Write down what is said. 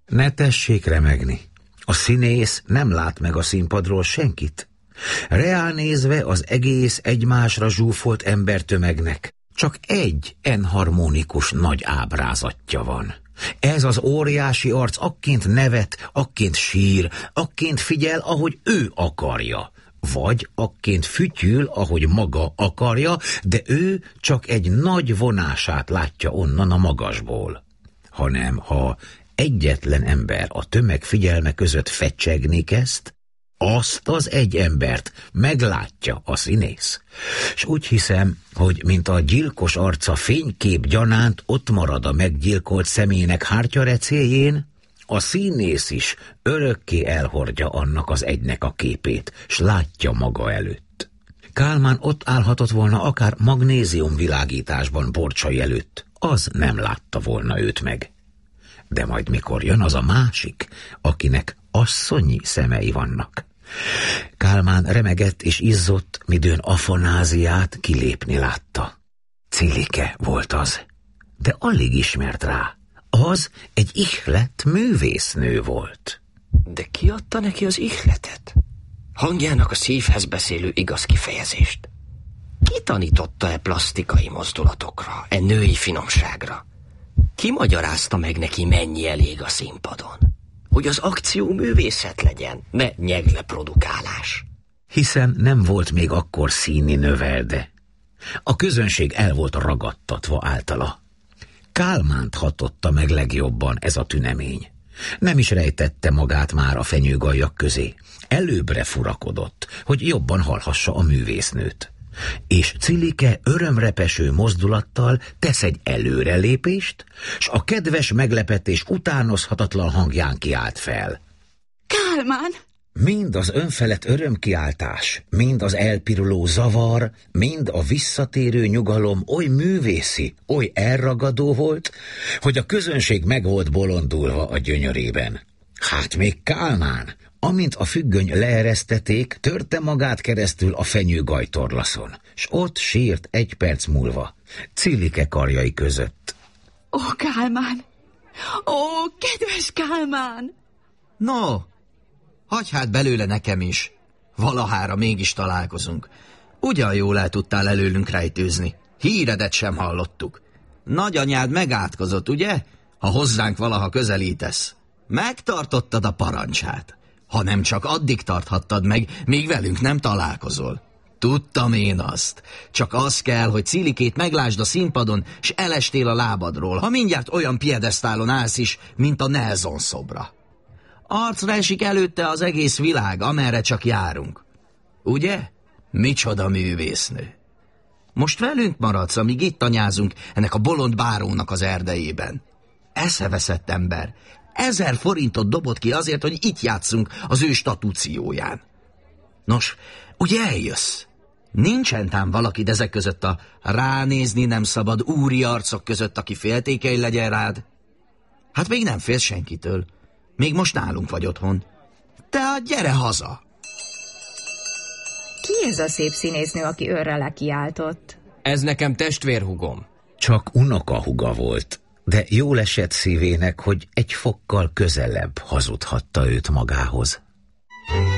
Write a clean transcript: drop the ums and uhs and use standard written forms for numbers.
Ne tessék remegni. A színész nem lát meg a színpadról senkit. Reál nézve az egész egymásra zsúfolt embertömegnek csak egy enharmonikus nagy ábrázatja van. Ez az óriási arc akként nevet, akként sír, akként figyel, ahogy ő akarja. Vagy akként fütyül, ahogy maga akarja, de ő csak egy nagy vonását látja onnan a magasból. Hanem ha egyetlen ember a tömeg figyelme között fecsegni kezd, azt az egy embert meglátja a színész. S úgy hiszem, hogy mint a gyilkos arca fénykép gyanánt ott marad a meggyilkolt személynek hártyarecéjén, a színész is örökké elhordja annak az egynek a képét, s látja maga előtt. Kálmán ott állhatott volna akár magnéziumvilágításban Borcsai előtt, az nem látta volna őt meg. De majd mikor jön az a másik, akinek asszonyi szemei vannak. Kálmán remegett és izzott, midőn Afonáziát kilépni látta. Cilike volt az, de alig ismert rá. Az egy ihlet művésznő volt. De ki adta neki az ihletet? Hangjának a szívhez beszélő igaz kifejezést. Ki tanította plasztikai mozdulatokra, női finomságra? Ki magyarázta meg neki, mennyi elég a színpadon? Hogy az akció művészet legyen, ne nyegleprodukálás. Hiszen nem volt még akkor színi növelde. A közönség el volt ragadtatva általa. Kálmánt hatotta meg legjobban ez a tünemény. Nem is rejtette magát már a fenyőgajak közé. Előbbre furakodott, hogy jobban hallhassa a művésznőt. És Cilike örömrepeső mozdulattal tesz egy előrelépést, s a kedves meglepetés utánozhatatlan hangján kiált fel. Kálmán! Mind az önfelett örömkiáltás, mind az elpiruló zavar, mind a visszatérő nyugalom oly művészi, oly elragadó volt, hogy a közönség meg volt bolondulva a gyönyörében. Hát még Kálmán, amint a függöny leeresztették, törte magát keresztül a fenyőgajtorlaszon, s ott sírt egy perc múlva, Cilike karjai között. Ó, Kálmán! Ó, kedves Kálmán! No, hagyj hát belőle nekem is. Valahára mégis találkozunk. Ugyan jól el tudtál előlünk rejtőzni. Híredet sem hallottuk. Nagyanyád megátkozott, ugye? Ha hozzánk valaha közelítesz. Megtartottad a parancsát. Ha nem csak addig tarthattad meg, míg velünk nem találkozol. Tudtam én azt. Csak az kell, hogy Cilikét meglásd a színpadon, s elestél a lábadról, ha mindjárt olyan piedesztálon állsz is, mint a Nelson szobra. Arcra esik előtte az egész világ, amerre csak járunk. Ugye? Micsoda művésznő. Most velünk maradsz, amíg itt anyázunk ennek a bolond bárónak az erdejében. Eszeveszett ember. 1000 forintot dobott ki azért, hogy itt játszunk az ő statúcióján. Nos, ugye eljössz? Nincsen tám valaki ezek között a ránézni nem szabad úri arcok között, aki féltékeny legyen rád? Hát még nem félsz senkitől. Még most nálunk vagy otthon. Te gyere haza! Ki ez a szép színésznő, aki őrre lekiáltott? Ez nekem testvérhugom. Csak unokahuga volt, de jól esett szívének, hogy egy fokkal közelebb hazudhatta őt magához.